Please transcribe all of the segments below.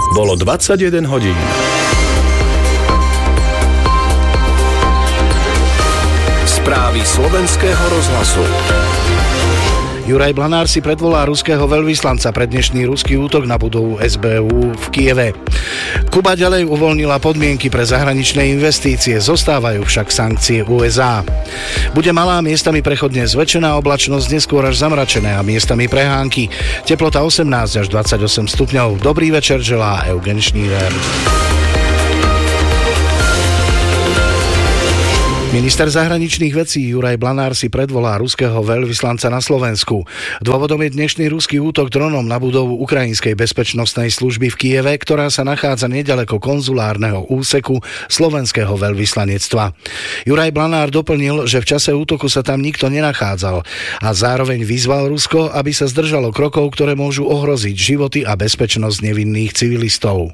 Bolo 21 hodín. Správy slovenského rozhlasu. Juraj Blanár si predvolá ruského veľvyslanca pre dnešný ruský útok na budovu SBU v Kieve. Kuba ďalej uvoľnila podmienky pre zahraničné investície, zostávajú však sankcie USA. Bude malá, miestami prechodne zväčšená oblačnosť, neskôr až zamračené a miestami prehánky. Teplota 18 až 28 stupňov. Dobrý večer želá Eugen Šníder. Minister zahraničných vecí Juraj Blanár si predvolá ruského veľvyslanca na Slovensku. Dôvodom je dnešný ruský útok dronom na budovu Ukrajinskej bezpečnostnej služby v Kieve, ktorá sa nachádza nedaleko konzulárneho úseku slovenského veľvyslanectva. Juraj Blanár doplnil, že v čase útoku sa tam nikto nenachádzal a zároveň vyzval Rusko, aby sa zdržalo krokov, ktoré môžu ohroziť životy a bezpečnosť nevinných civilistov.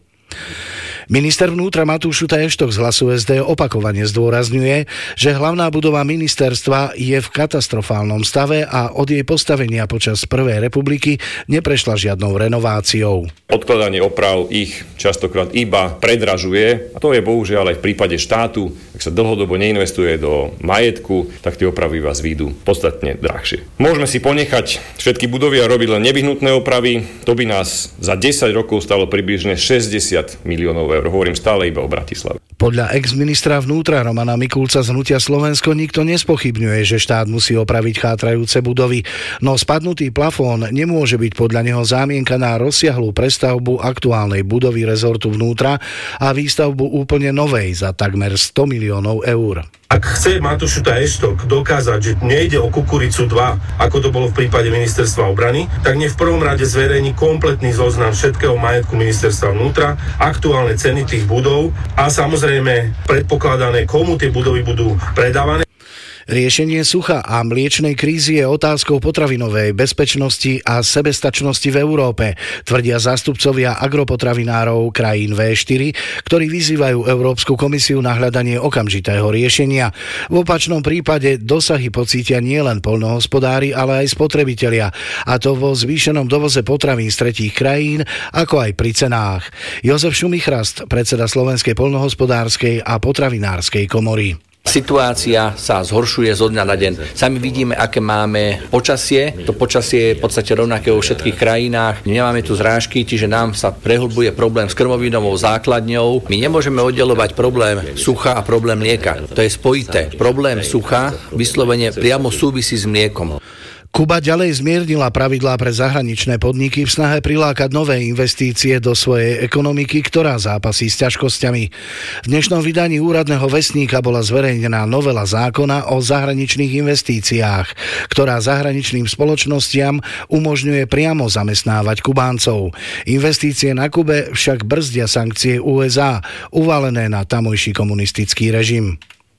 Minister vnútra Matúš Šuta Eštok z Hlasu SD opakovane zdôrazňuje, že hlavná budova ministerstva je v katastrofálnom stave a od jej postavenia počas Prvej republiky neprešla žiadnou renováciou. Odkladanie oprav ich častokrát iba predražuje a to je bohužiaľ aj v prípade štátu. Ak sa dlhodobo neinvestuje do majetku, tak tie opravy vás výjdu podstatne drahšie. Môžeme si ponechať všetky budovy a robiť len nevyhnutné opravy. To by nás za 10 rokov stalo približne 60 miliónov eur. Hovorím stále iba o Bratislave. Podľa ex-ministra vnútra Romana Mikulca z Hnutia Slovensko nikto nespochybňuje, že štát musí opraviť chátrajúce budovy, no spadnutý plafón nemôže byť podľa neho zámienka na rozsiahlú prestavbu aktuálnej budovy rezortu vnútra a výstavbu úplne novej za takmer 100 miliónov eur. Ak chce Matúš Šuta Eštok dokázať, že nejde o Kukuricu 2, ako to bolo v prípade ministerstva obrany, tak nech v prvom rade zverejní kompletný zoznam všetkého majetku ministerstva vnútra, aktuálne ceny tých budov a samozrejme predpokladané, komu tie budovy budú predávané. Riešenie sucha a mliečnej krízy je otázkou potravinovej bezpečnosti a sebestačnosti v Európe, tvrdia zástupcovia agropotravinárov krajín V4, ktorí vyzývajú Európsku komisiu na hľadanie okamžitého riešenia. V opačnom prípade dosahy pocítia nielen poľnohospodári, ale aj spotrebitelia, a to vo zvýšenom dovoze potravín z tretích krajín, ako aj pri cenách. Jozef Šumichrast, predseda Slovenskej poľnohospodárskej a potravinárskej komory. Situácia sa zhoršuje zo dňa na deň. Sami vidíme, aké máme počasie. To počasie je v podstate rovnaké vo všetkých krajinách. Nemáme tu zrážky, čiže nám sa prehlbuje problém s krmovinovou základňou. My nemôžeme oddelovať problém sucha a problém mlieka. To je spojité. Problém sucha vyslovene priamo súvisí s mliekom. Kuba ďalej zmiernila pravidlá pre zahraničné podniky v snahe prilákať nové investície do svojej ekonomiky, ktorá zápasí s ťažkosťami. V dnešnom vydaní úradného vestníka bola zverejnená novela zákona o zahraničných investíciách, ktorá zahraničným spoločnostiam umožňuje priamo zamestnávať Kubáncov. Investície na Kube však brzdia sankcie USA, uvalené na tamojší komunistický režim.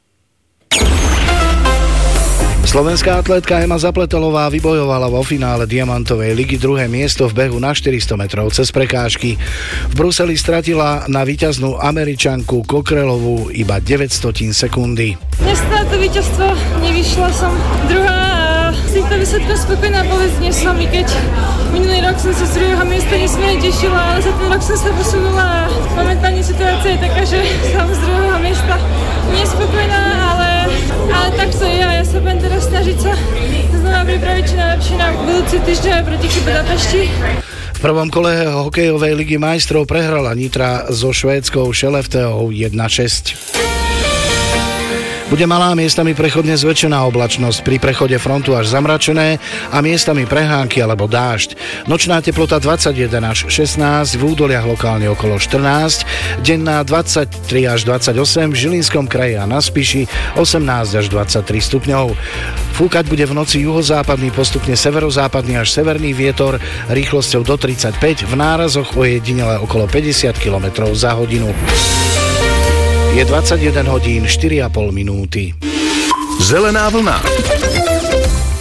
Slovenská atlétka Ema Zapletelová vybojovala vo finále Diamantovej ligy druhé miesto v behu na 400 metrov cez prekážky. V Bruseli stratila na víťaznú Američanku Kokrelovú iba 900 sekundy. Dnes na to víťazstvo nevyšla som druhá a si to výsledko spokojná povedzne som, i keď minulý rok som sa z druhého miesta nesmierne tešila, ale za ten rok som sa posunula a momentálne situácia je taká, že som z druhého miesta nespokojná, ale tak to je a ja sa budem teraz snažiť sa znova pripraviť čo najlepšie na budúci týždeň proti Budapešti. V prvom kole hokejovej ligy majstrov prehrala Nitra so švédskou Skellefteou 1-6. Bude malá, miestami prechodne zväčšená oblačnosť, pri prechode frontu až zamračené a miestami prehánky alebo dážď. Nočná teplota 21 až 16, v údoliach lokálne okolo 14, denná 23 až 28, v Žilinskom kraji a na Spiši 18 až 23 stupňov. Fúkať bude v noci juhozápadný, postupne severozápadný až severný vietor rýchlosťou do 35, v nárazoch ojedinele okolo 50 km za hodinu. Je 21 hodín 4,5 minúty. Zelená vlna.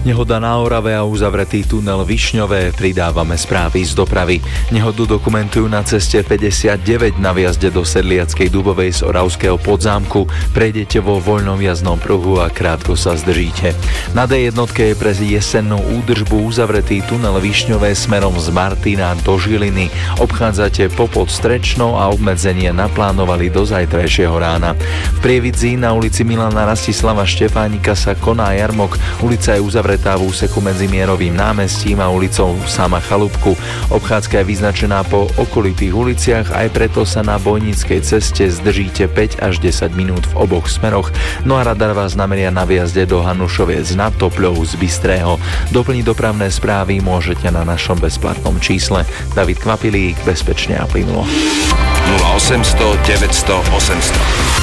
Nehoda na Orave a uzavretý tunel Višňové, pridávame správy z dopravy. Nehodu dokumentujú na ceste 59 na vjazde do Sedliackej Dubovej z Oravského Podzámku. Prejdete vo voľnom jazdnom pruhu a krátko sa zdržíte. Na D1 je pre jesennú údržbu uzavretý tunel Višňové smerom z Martina do Žiliny. Obchádzate popod Strečnou a obmedzenie naplánovali do zajtrajšieho rána. V Prievidzi na ulici Milana Rastislava Štefánika sa koná jarmok. Ulica je uzavretá v úseku medzi Mierovým námestím a ulicou Sama Chalúbku. Obchádzka je vyznačená po okolitých uliciach, aj preto sa na Bojnickej ceste zdržíte 5 až 10 minút v oboch smeroch. No a radar vás nameria na vjazde do Hanušoviec nad Topľou z Bystrého. Doplniť dopravné správy môžete na našom bezplatnom čísle. David Kvapilík, bezpečne a plynulo. 0800 900 800